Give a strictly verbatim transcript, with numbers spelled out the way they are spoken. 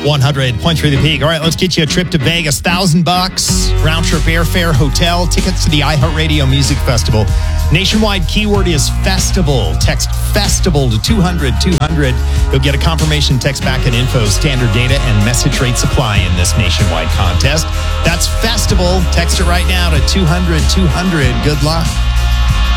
one hundred point three The Peak. All right, let's get you a trip to Vegas. Thousand bucks, round trip airfare, hotel, tickets to the iHeartRadio Music Festival. Nationwide keyword is festival. Text festival to two hundred two hundred. You'll get a confirmation text back at info. Standard data and message rates apply in this nationwide contest. That's festival. Text it right now to two hundred two hundred. Good luck.